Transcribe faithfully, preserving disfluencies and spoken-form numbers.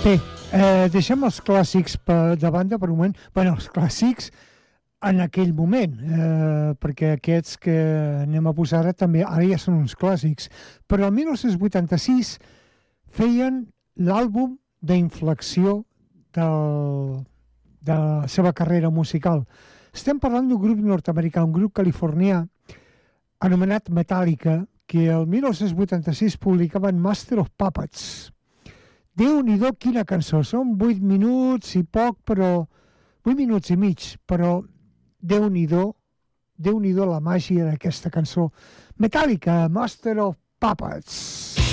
Bé, eh, deixem els clàssics per, de banda per un moment. Bé, els clàssics en aquell moment, eh, perquè aquests que anem a posar ara també, ara ja són uns clàssics. Però el dinou vuitanta-sis feien l'àlbum d'inflexió del, de la seva carrera musical. Estem parlant d'un grup nord-americà, un grup californià anomenat Metallica, que el dinou vuitanta-sis publicaven Master of Puppets. Déu-n'hi-do quina cançó, són vuit minuts i poc, però vuit minuts i mig, però Déu-n'hi-do, Déu-n'hi-do la màgia d'aquesta cançó. Metallica, Master of Puppets.